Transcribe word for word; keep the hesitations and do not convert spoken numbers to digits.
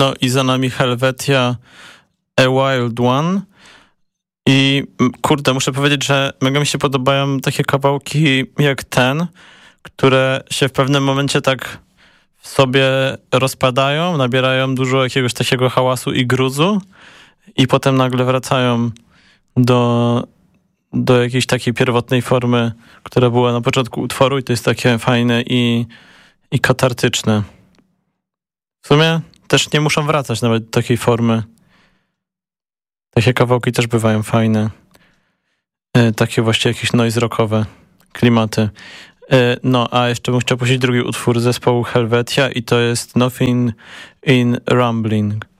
No i za nami Helvetia, A Wild One. I kurde, muszę powiedzieć, że mega mi się podobają takie kawałki jak ten, które się w pewnym momencie tak w sobie rozpadają, nabierają dużo jakiegoś takiego hałasu i gruzu i potem nagle wracają do, do jakiejś takiej pierwotnej formy, która była na początku utworu i to jest takie fajne i, i katartyczne. W sumie też nie muszą wracać nawet do takiej formy. Takie kawałki też bywają fajne. E, takie właśnie jakieś noise rockowe klimaty. E, no, a jeszcze bym chciał puścić drugi utwór zespołu Helvetia i to jest Nothing in Rumbling.